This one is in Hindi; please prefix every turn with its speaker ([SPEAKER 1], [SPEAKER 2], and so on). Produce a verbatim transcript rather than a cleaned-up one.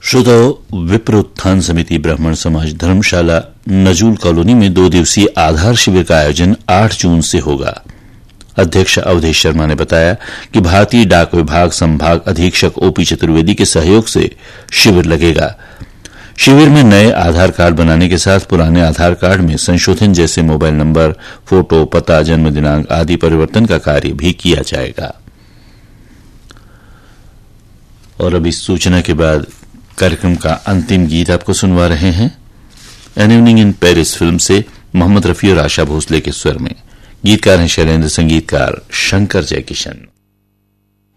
[SPEAKER 1] श्रोताओ, विप्र उत्थान समिति ब्राह्मण समाज धर्मशाला नजूल कॉलोनी में दो दिवसीय आधार शिविर का आयोजन आठ जून से होगा। अध्यक्ष अवधेश शर्मा ने बताया कि भारतीय डाक विभाग संभाग अधीक्षक ओपी चतुर्वेदी के सहयोग से शिविर लगेगा। शिविर में नए आधार कार्ड बनाने के साथ पुराने आधार कार्ड में संशोधन जैसे मोबाइल नंबर, फोटो, पता, जन्म दिनांक आदि परिवर्तन का कार्य भी किया जाएगा। और अब इस सूचना के बाद कार्यक्रम का अंतिम गीत आपको सुनवा रहे हैं। An evening in Paris film से मोहम्मद रफी और आशा भोसले के स्वर में। गीतकार हैं शैलेंद्र, संगीतकार शंकर जयकिशन।